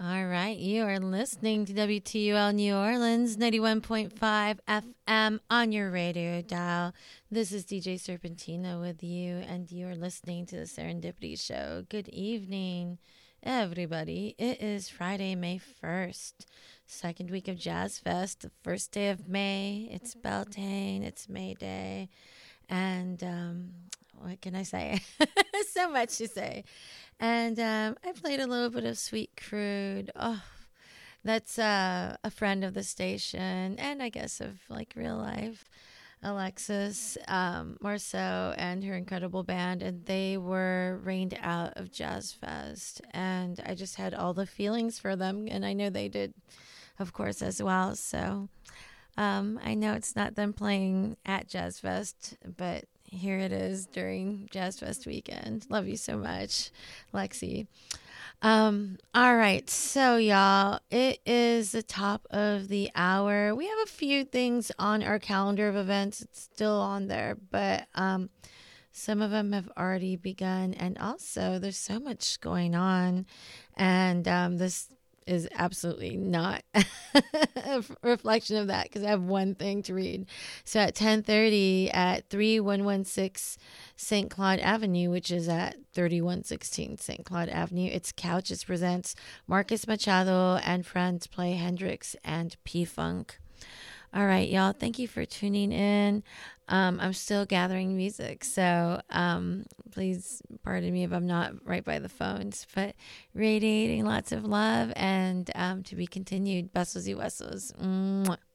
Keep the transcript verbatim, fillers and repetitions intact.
All right, you are listening to W T U L New Orleans, ninety-one point five F M on your radio dial. This is D J Serpentina with you, and you are listening to the Serendipity Show. Good evening, everybody. It is Friday, May first, second week of Jazz Fest, the first day of May. It's Beltane, it's May Day, and um, what can I say? So much to say. And um, I played a little bit of Sweet Crude. Oh, that's uh, a friend of the station, and I guess of like real life, Alexis um, Marceau and her incredible band. And they were rained out of Jazz Fest. And I just had all the feelings for them. And I know they did, of course, as well. So um, I know it's not them playing at Jazz Fest, but here it is during Jazz Fest weekend. Love you so much, Lexi. Um, all right, so y'all, it is the top of the hour. We have a few things on our calendar of events. It's still on there, but um, some of them have already begun. And also, there's so much going on. And um, this is absolutely not a reflection of that because I have one thing to read. So at ten thirty at three one one six Saint Claude Avenue, which is at thirty-one sixteen Saint Claude Avenue, it's Couches presents Marcus Machado and friends play Hendrix and P-Funk. All right, y'all, thank you for tuning in. Um, I'm still gathering music, so um, please pardon me if I'm not right by the phones, but radiating lots of love and um, to be continued. Besos y huesos. Mwah.